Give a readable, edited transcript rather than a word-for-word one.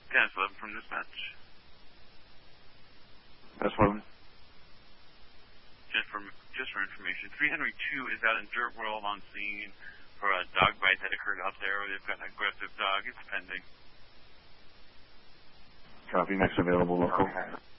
Dennis 11 from dispatch. That's 11. Just for information, 3 Henry 2 is out in Dirt World on scene for a dog bite that occurred out there. They've got an aggressive dog. It's pending. Copy. Next available local.